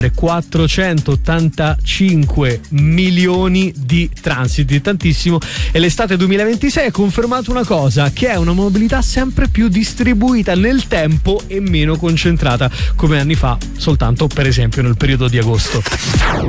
485 milioni di transiti, tantissimo. E l'estate 2026 ha confermato una cosa, che è una mobilità sempre più distribuita nel tempo e meno concentrata come anni fa, soltanto per esempio nel periodo di agosto.